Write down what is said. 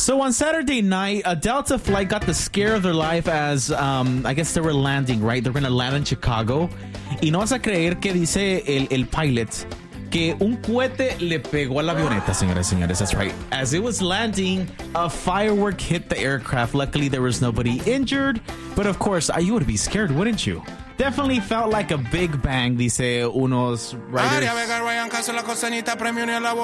So on Saturday night, a Delta flight got the scare of their life as I guess they were landing, right? They're going to land in Chicago. Y no vas a creer que dice el pilot que un cohete le pegó a la avioneta, señores y señores. That's right. As it was landing, a firework hit the aircraft. Luckily, there was nobody injured. But of course, you would be scared, wouldn't you? Definitely felt like a big bang, dice unos writers.